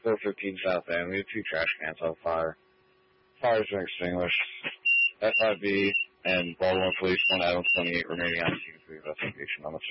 415 South End. We have 2 trash cans on fire. Fire's been extinguished. FIB and Baltimore Police 1 Adam 28 remaining on scene for the investigation on the